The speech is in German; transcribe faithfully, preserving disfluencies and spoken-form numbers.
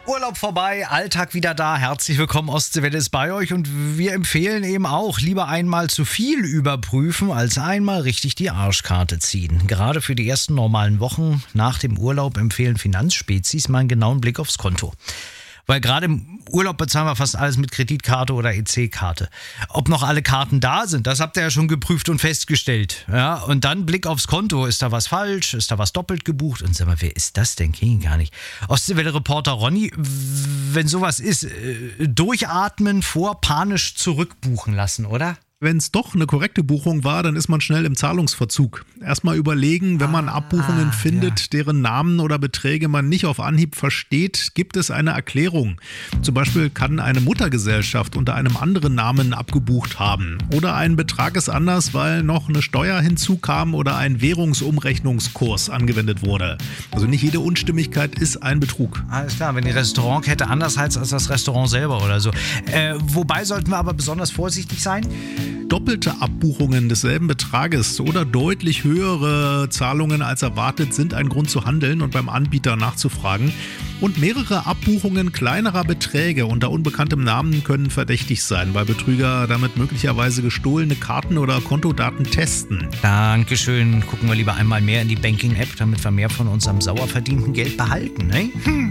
Urlaub vorbei, Alltag wieder da. Herzlich willkommen, Ostseewelle ist bei euch und wir empfehlen eben auch, lieber einmal zu viel überprüfen, als einmal richtig die Arschkarte ziehen. Gerade für die ersten normalen Wochen nach dem Urlaub empfehlen Finanzspezies mal einen genauen Blick aufs Konto. Weil gerade im Urlaub bezahlen wir fast alles mit Kreditkarte oder E C-Karte. Ob noch alle Karten da sind, das habt ihr ja schon geprüft und festgestellt. Ja, und dann Blick aufs Konto. Ist da was falsch? Ist da was doppelt gebucht? Und sag mal, wer ist das denn? Kenn ich gar nicht. Ostseewelle-Reporter Ronny, wenn sowas ist, äh, durchatmen, vor panisch zurückbuchen lassen, oder? Wenn es doch eine korrekte Buchung war, dann ist man schnell im Zahlungsverzug. Erstmal überlegen, wenn man Abbuchungen ah, findet, ja. deren Namen oder Beträge man nicht auf Anhieb versteht, gibt es eine Erklärung. Zum Beispiel kann eine Muttergesellschaft unter einem anderen Namen abgebucht haben. Oder ein Betrag ist anders, weil noch eine Steuer hinzukam oder ein Währungsumrechnungskurs angewendet wurde. Also nicht jede Unstimmigkeit ist ein Betrug. Alles klar, wenn die Restaurantkette anders heißt als das Restaurant selber oder so. Äh, wobei sollten wir aber besonders vorsichtig sein? Doppelte Abbuchungen desselben Betrages oder deutlich höhere Zahlungen als erwartet sind ein Grund zu handeln und beim Anbieter nachzufragen. Und mehrere Abbuchungen kleinerer Beträge unter unbekanntem Namen können verdächtig sein, weil Betrüger damit möglicherweise gestohlene Karten- oder Kontodaten testen. Dankeschön. Gucken wir lieber einmal mehr in die Banking-App, damit wir mehr von unserem sauer verdienten Geld behalten, ne? Hm.